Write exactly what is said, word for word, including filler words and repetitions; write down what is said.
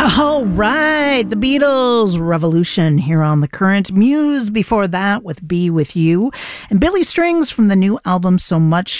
All right, the Beatles, Revolution here on The Current. Muse before that with Be With You. And Billy Strings from the new album So Much